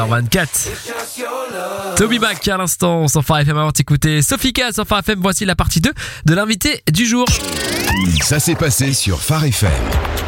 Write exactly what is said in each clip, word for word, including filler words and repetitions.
vingt-quatre. Toby Mac à l'instant sur Phare F M. Avant d'écouter Sofika sur Phare F M, voici la partie deux de l'invité du jour. Ça s'est passé sur Phare F M.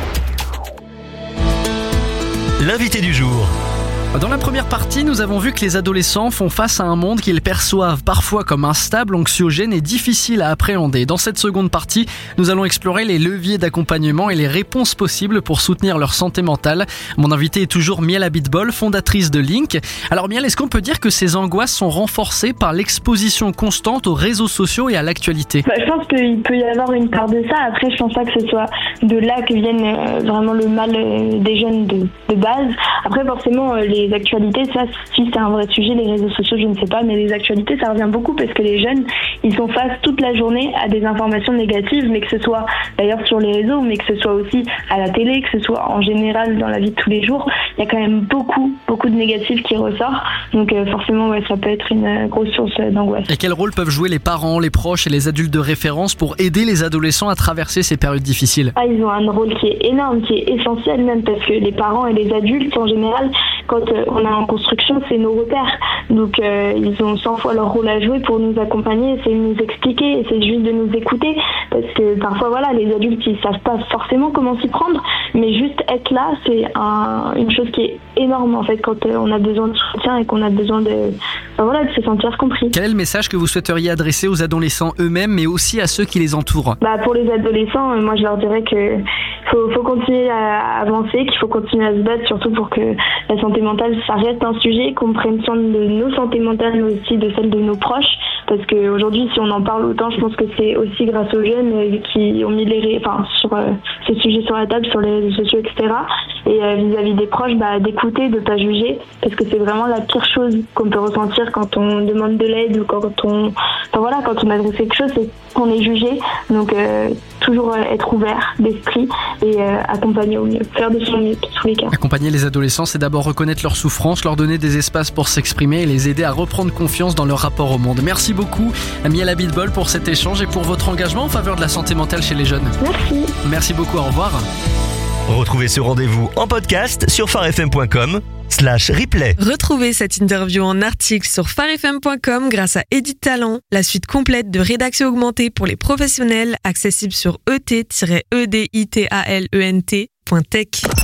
L'invité du jour. Dans la première partie, nous avons vu que les adolescents font face à un monde qu'ils perçoivent parfois comme instable, anxiogène et difficile à appréhender. Dans cette seconde partie, nous allons explorer les leviers d'accompagnement et les réponses possibles pour soutenir leur santé mentale. Mon invité est toujours Miel Abitbol, fondatrice de Link. Alors Miel, est-ce qu'on peut dire que ces angoisses sont renforcées par l'exposition constante aux réseaux sociaux et à l'actualité ? Bah, je pense qu'il peut y avoir une part de ça. Après, je pense pas que ce soit de là que vienne euh, vraiment le mal euh, des jeunes de, de base. Après, forcément, euh, les Les actualités, ça, si c'est un vrai sujet, les réseaux sociaux, je ne sais pas, mais les actualités, ça revient beaucoup parce que les jeunes, ils sont face toute la journée à des informations négatives, mais que ce soit d'ailleurs sur les réseaux, mais que ce soit aussi à la télé, que ce soit en général dans la vie de tous les jours, il y a quand même beaucoup, beaucoup de négatifs qui ressortent. Donc euh, forcément, ouais, ça peut être une grosse source d'angoisse. Et quel rôle peuvent jouer les parents, les proches et les adultes de référence pour aider les adolescents à traverser ces périodes difficiles ? Ah, ils ont un rôle qui est énorme, qui est essentiel même, parce que les parents et les adultes, en général, quand euh, on est en construction, c'est nos repères. Donc euh, ils ont cent fois leur rôle à jouer pour nous accompagner, essayer de nous expliquer, essayer juste de nous écouter. Parce que parfois, voilà, les adultes, ils savent pas forcément comment s'y prendre, mais juste être là, c'est un, une chose qui est énorme en fait quand euh, on a besoin de soutien et qu'on a besoin de, enfin, voilà, de se sentir compris. Quel est le message que vous souhaiteriez adresser aux adolescents eux-mêmes, mais aussi à ceux qui les entourent ? Bah, pour les adolescents, euh, moi je leur dirais que faut, faut continuer à avancer, qu'il faut continuer à se battre, surtout pour que la santé mentale, ça reste un sujet, qu'on prenne soin de nos santé mentales, mais aussi de celle de nos proches. Parce qu'aujourd'hui, si on en parle autant, je pense que c'est aussi grâce aux jeunes qui ont mis les, enfin, sur euh, ce sujet sur la table, sur les réseaux sociaux, et cetera. Et euh, vis-à-vis des proches, bah, d'écouter, de pas juger, parce que c'est vraiment la pire chose qu'on peut ressentir quand on demande de l'aide ou quand on, enfin voilà, quand on adresse quelque chose, c'est qu'on est jugé. Donc euh, toujours être ouvert d'esprit et euh, accompagner au mieux, faire de son mieux dans tous les cas. Accompagner les adolescents, c'est d'abord reconnaître leurs souffrances, leur donner des espaces pour s'exprimer et les aider à reprendre confiance dans leur rapport au monde. Merci beaucoup Miel Abitbol pour cet échange et pour votre engagement en faveur de la santé mentale chez les jeunes. Merci. Merci beaucoup, au revoir. Retrouvez ce rendez-vous en podcast sur pharefm point com slash replay. Retrouvez cette interview en article sur pharefm point com grâce à Edit Talent, la suite complète de rédaction augmentée pour les professionnels, accessible sur e t tiret e d i t a l e n t point tech.